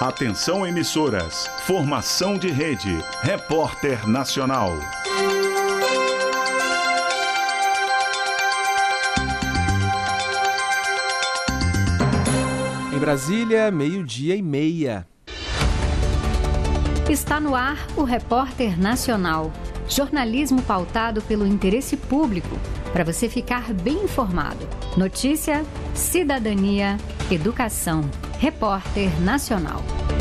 Atenção emissoras, formação de rede, Repórter Nacional. Em Brasília, 12:30. Está no ar o Repórter Nacional. Jornalismo pautado pelo interesse público, para você ficar bem informado. Notícia, cidadania, educação. Repórter Nacional.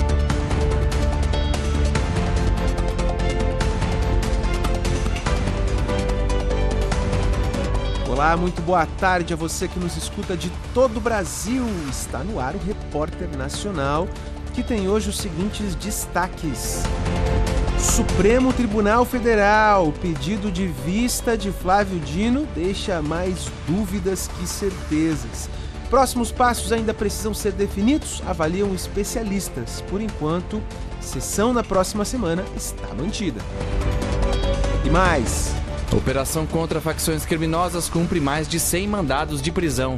Olá, muito boa tarde a você que nos escuta de todo o Brasil. Está no ar o Repórter Nacional, que tem hoje os seguintes destaques. Supremo Tribunal Federal, pedido de vista de Flávio Dino deixa mais dúvidas que certezas. Próximos passos ainda precisam ser definidos, avaliam especialistas. Por enquanto, sessão na próxima semana está mantida. E mais... Operação contra facções criminosas cumpre mais de 100 mandados de prisão.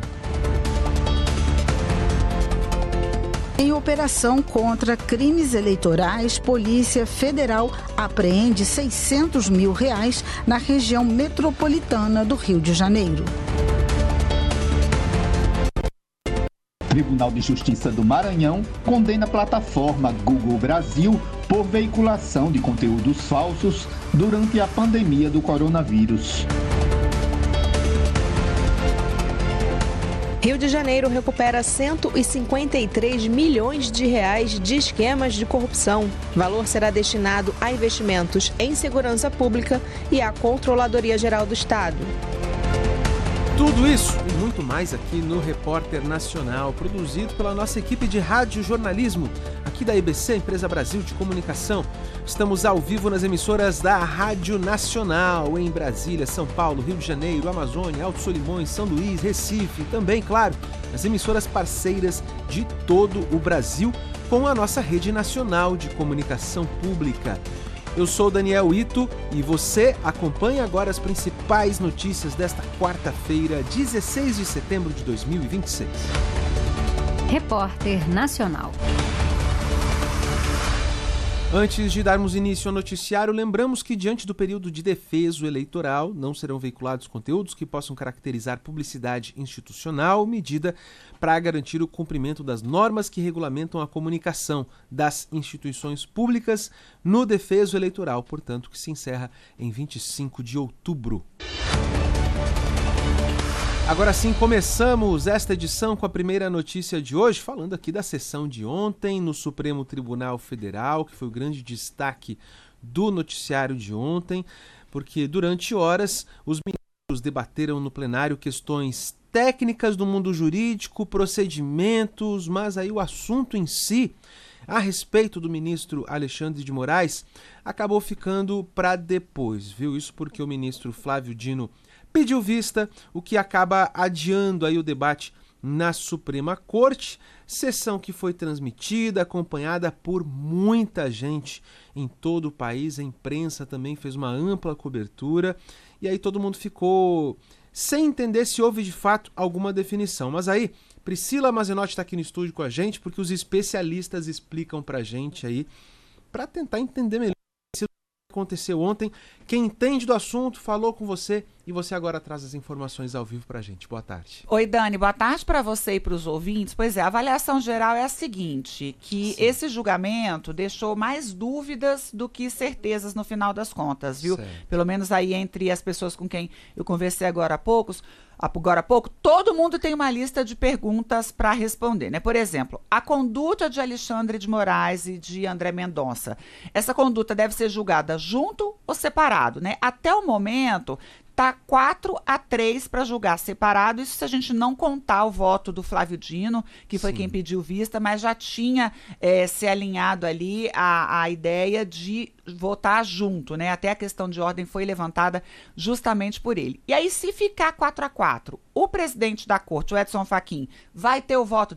Em operação contra crimes eleitorais, Polícia Federal apreende R$600 mil na região metropolitana do Rio de Janeiro. Tribunal de Justiça do Maranhão condena a plataforma Google Brasil por veiculação de conteúdos falsos durante a pandemia do coronavírus. Rio de Janeiro recupera R$153 milhões de esquemas de corrupção. O valor será destinado a investimentos em segurança pública e à Controladoria Geral do Estado. Tudo isso e muito mais aqui no Repórter Nacional, produzido pela nossa equipe de rádio jornalismo, aqui da EBC, Empresa Brasil de Comunicação. Estamos ao vivo nas emissoras da Rádio Nacional, em Brasília, São Paulo, Rio de Janeiro, Amazônia, Alto Solimões, São Luís, Recife, e também, claro, as emissoras parceiras de todo o Brasil, com a nossa rede nacional de comunicação pública. Eu sou Daniel Ito e você acompanha agora as principais notícias desta quarta-feira, 16 de setembro de 2026. Repórter Nacional. Antes de darmos início ao noticiário, lembramos que diante do período de defeso eleitoral não serão veiculados conteúdos que possam caracterizar publicidade institucional, medida para garantir o cumprimento das normas que regulamentam a comunicação das instituições públicas no defeso eleitoral, portanto, que se encerra em 25 de outubro. Agora sim, começamos esta edição com a primeira notícia de hoje, falando aqui da sessão de ontem no Supremo Tribunal Federal, que foi o grande destaque do noticiário de ontem, porque durante horas os ministros debateram no plenário questões técnicas do mundo jurídico, procedimentos, mas aí o assunto em si, a respeito do ministro Alexandre de Moraes, acabou ficando para depois, viu? Isso porque o ministro Flávio Dino pediu vista, o que acaba adiando aí o debate na Suprema Corte, sessão que foi transmitida, acompanhada por muita gente em todo o país, a imprensa também fez uma ampla cobertura, e aí todo mundo ficou sem entender se houve de fato alguma definição. Mas aí, Priscila Mazenotti está aqui no estúdio com a gente, porque os especialistas explicam pra gente aí, para tentar entender melhor o que aconteceu ontem. Quem entende do assunto falou com você e você agora traz as informações ao vivo pra gente. Boa tarde. Oi, Dani. Boa tarde para você e para os ouvintes. Pois é, a avaliação geral é a seguinte, que Sim. Esse julgamento deixou mais dúvidas do que certezas no final das contas, viu? Certo. Pelo menos aí entre as pessoas com quem eu conversei agora há pouco, todo mundo tem uma lista de perguntas para responder, né? Por exemplo, a conduta de Alexandre de Moraes e de André Mendonça. Essa conduta deve ser julgada junto ou separado, né? Até o momento, tá 4-3 para julgar separado, isso se a gente não contar o voto do Flávio Dino, que foi Sim. quem pediu vista, mas já tinha se alinhado ali a ideia de votar junto, né? Até a questão de ordem foi levantada justamente por ele. E aí, se ficar 4-4, o presidente da corte, o Edson Fachin, vai ter o voto